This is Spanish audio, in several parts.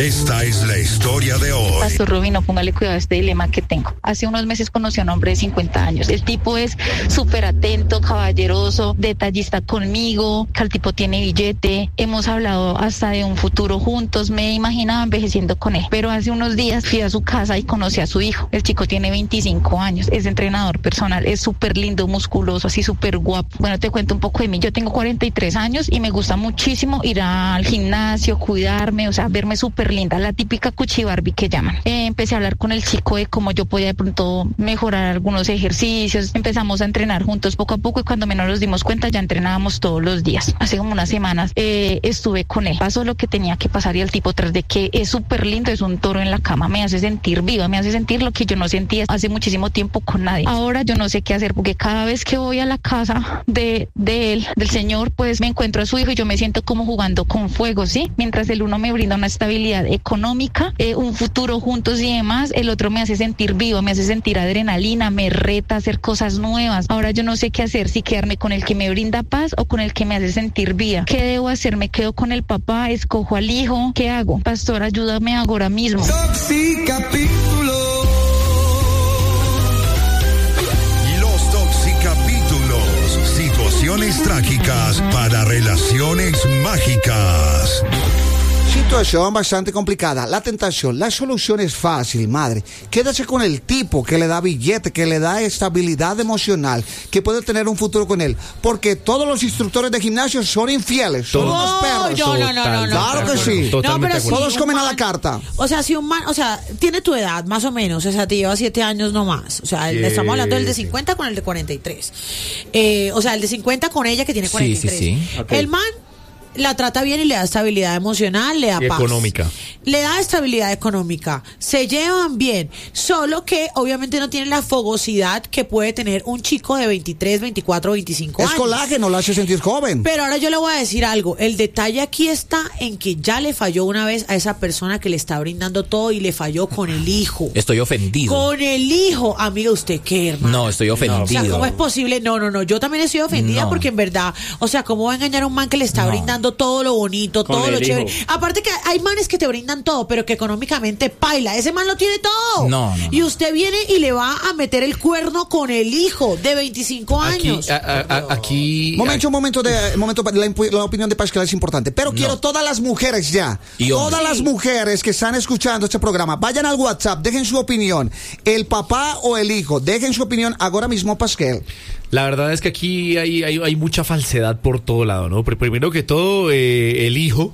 Esta es la historia de hoy. Pastor Rubino, póngale cuidado a este dilema que tengo. Hace unos meses conocí a un hombre de 50 años. El tipo es súper atento, caballeroso, detallista conmigo, que el tipo tiene billete. Hemos hablado hasta de un futuro juntos. Me imaginaba envejeciendo con él. Pero hace unos días fui a su casa y conocí a su hijo. El chico tiene 25 años, es entrenador personal, es súper lindo, musculoso, así súper guapo. Bueno, te cuento un poco de mí. Yo tengo 43 años y me gusta muchísimo ir al gimnasio, cuidarme, o sea, verme súper linda, la típica cuchi Barbie que llaman. Empecé a hablar con el chico de cómo yo podía de pronto mejorar algunos ejercicios. Empezamos a entrenar juntos poco a poco y cuando menos nos dimos cuenta ya entrenábamos todos los días. Hace como unas semanas estuve con él. Pasó lo que tenía que pasar y el tipo, tras de que es súper lindo, es un toro en la cama, me hace sentir viva, me hace sentir lo que yo no sentía hace muchísimo tiempo con nadie. Ahora yo no sé qué hacer porque cada vez que voy a la casa de él, del señor, pues me encuentro a su hijo y yo me siento como jugando con fuego, ¿sí? Mientras el uno me brinda una estabilidad económica, un futuro juntos y demás, el otro me hace sentir vivo, me hace sentir adrenalina, me reta a hacer cosas nuevas. Ahora yo no sé qué hacer, si quedarme con el que me brinda paz o con el que me hace sentir viva. ¿Qué debo hacer? ¿Me quedo con el papá? ¿Escojo al hijo? ¿Qué hago? Pastor, ayúdame ahora mismo. Los Toxicapítulos. Situaciones trágicas para relaciones mágicas. Situación bastante complicada. La tentación, la solución es fácil, madre. Quédase con el tipo que le da billete, que le da estabilidad emocional, que puede tener un futuro con él. Porque todos los instructores de gimnasio son infieles, son unos perros. No. Claro que sí. Totalmente de acuerdo. Todos comen a la carta. O sea, si un man, o sea, tiene tu edad, más o menos, o sea, te lleva 7 años no más. O sea, estamos hablando del de 50 con el de 43. O sea, el de 50 con ella que tiene 43. Sí. Okay. El man la trata bien y le da estabilidad emocional, le da paz. Económica. Le da estabilidad económica. Se llevan bien. Solo que obviamente no tiene la fogosidad que puede tener un chico de 23, 24, 25 años. Es colágeno, lo hace sentir joven. Pero ahora yo le voy a decir algo. El detalle aquí está en que ya le falló una vez a esa persona que le está brindando todo y le falló con el hijo. Estoy ofendido. Con el hijo. Amiga, ¿usted qué, hermano? No, estoy ofendido. O sea, ¿cómo es posible? No. Yo también estoy ofendida porque en verdad, o sea, ¿cómo va a engañar a un man que le está brindando todo lo bonito, todo lo chévere? Aparte que hay manes que te brindan todo, pero que económicamente paila. Ese man lo tiene todo. No. Y usted viene y le va a meter el cuerno con el hijo de 25 años. Aquí. Momento, la opinión de Pascal es importante. Pero quiero todas las mujeres ya. Todas las mujeres que están escuchando este programa, vayan al WhatsApp, dejen su opinión. El papá o el hijo, dejen su opinión ahora mismo, Pascal. La verdad es que aquí hay mucha falsedad por todo lado, ¿no? Primero que todo, el hijo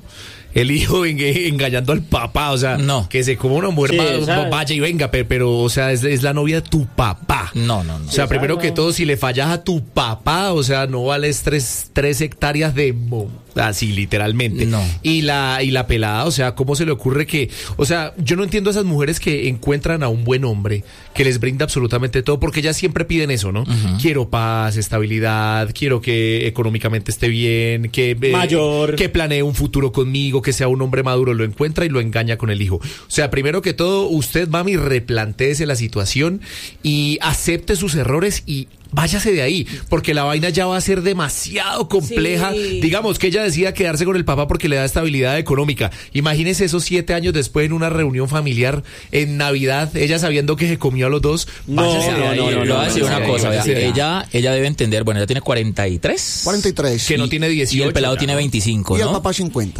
engañando al papá, o sea, que se como una mujer, vaya y venga, pero o sea, es la novia de tu papá. No. O sea, primero que todo, si le fallas a tu papá, o sea, no vales 3 hectáreas de... Así, literalmente. No. Y la pelada, o sea, ¿cómo se le ocurre que...? O sea, yo no entiendo a esas mujeres que encuentran a un buen hombre que les brinda absolutamente todo, porque ellas siempre piden eso, ¿no? Uh-huh. Quiero paz, estabilidad, quiero que económicamente esté bien, que planee un futuro conmigo, que sea un hombre maduro. Lo encuentra y lo engaña con el hijo. O sea, primero que todo, usted, mami, replantéese la situación y acepte sus errores y váyase de ahí, porque la vaina ya va a ser demasiado compleja. Sí. Digamos que ella decida quedarse con el papá porque le da estabilidad económica. Imagínese esos 7 años después en una reunión familiar en Navidad, ella sabiendo que se comió a los dos. Váyase de ahí. No, le voy a decir una cosa. Ella debe entender, bueno, ella tiene 43. Que no tiene 18. Y el pelado tiene 25, ¿no? Y el papá 50.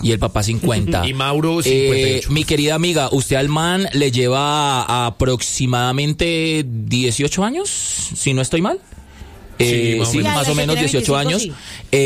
Y Mauro 58. Mi querida amiga, usted al man le lleva aproximadamente 18 años, si no estoy mal. Más o menos 18 años. Sí.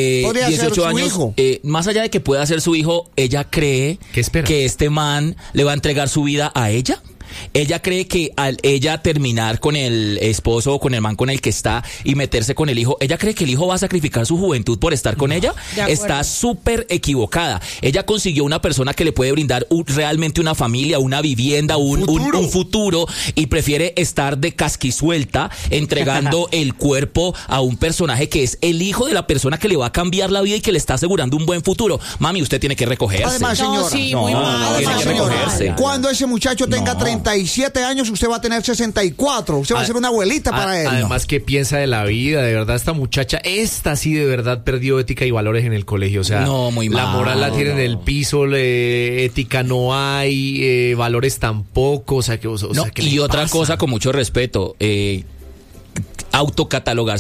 18 años. Hijo. Más allá de que pueda ser su hijo, ella cree que este man le va a entregar su vida a ella. Ella cree que al ella terminar con el esposo o con el man con el que está y meterse con el hijo, ella cree que el hijo va a sacrificar su juventud por estar con ella. Está súper equivocada. Ella consiguió una persona que le puede brindar realmente una familia, una vivienda, un futuro, y prefiere estar de casquisuelta entregando el cuerpo a un personaje que es el hijo de la persona que le va a cambiar la vida y que le está asegurando un buen futuro. Mami, usted tiene que recogerse. Además, señora, muy mal. Tiene que recogerse. Cuando ese muchacho tenga 30 67 años, usted va a tener 64. Usted va a ser una abuelita para él. Además, ¿qué piensa de la vida? De verdad, esta muchacha, esta sí de verdad perdió ética y valores en el colegio. O sea, muy la mal, moral la tiene en el piso, ética no hay, valores tampoco. O sea, que y otra cosa, con mucho respeto, autocatalogarse